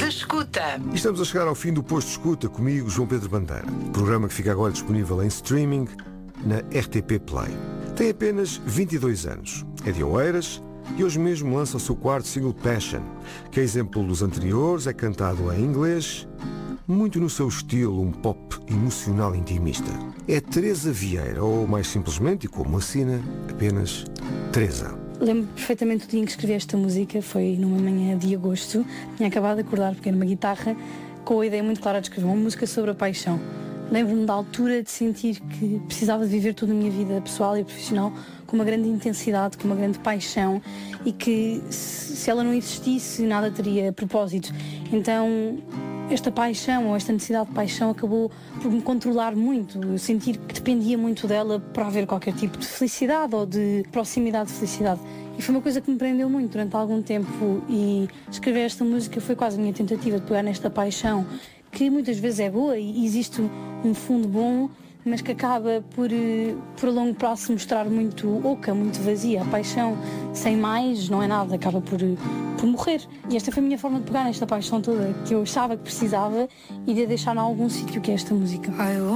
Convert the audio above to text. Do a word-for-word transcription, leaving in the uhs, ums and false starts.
de Escuta. E estamos a chegar ao fim do Posto de Escuta, comigo, João Pedro Bandeira. Programa que fica agora disponível em streaming na R T P Play. Tem apenas vinte e dois anos. É de Oeiras e hoje mesmo lança o seu quarto single Passion, que, a exemplo dos anteriores, é cantado em inglês, muito no seu estilo, um pop emocional intimista. É Teresa Vieira, ou mais simplesmente, e como assina, apenas Teresa. Lembro perfeitamente do dia em que escrevi esta música, foi numa manhã de agosto. Tinha acabado de acordar, peguei numa guitarra, com a ideia muito clara de escrever uma música sobre a paixão. Lembro-me da altura de sentir que precisava de viver toda a minha vida pessoal e profissional com uma grande intensidade, com uma grande paixão, e que se ela não existisse nada teria propósito. Então esta paixão, ou esta necessidade de paixão, acabou por me controlar muito. Eu sentir que dependia muito dela para haver qualquer tipo de felicidade ou de proximidade de felicidade. E foi uma coisa que me prendeu muito durante algum tempo, e escrever esta música foi quase a minha tentativa de pegar nesta paixão, que muitas vezes é boa e existe um fundo bom, mas que acaba por, por a longo prazo se mostrar muito oca, muito vazia. A paixão sem mais não é nada, acaba por, por morrer. E esta foi a minha forma de pegar nesta paixão toda, que eu achava que precisava, e de a deixar em algum sítio, que é esta música.